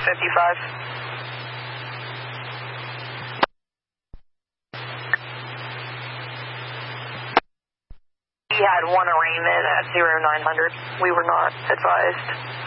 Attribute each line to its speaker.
Speaker 1: 55. He had one arraignment at 0900. We were not advised.